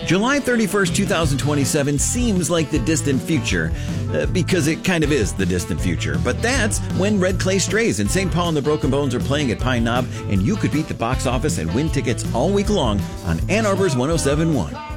July 31st, 2027 seems like the distant future, because it kind of is the distant future. But that's when Red Clay Strays and St. Paul and the Broken Bones are playing at Pine Knob, and you could beat the box office and win tickets all week long on Ann Arbor's 107.1.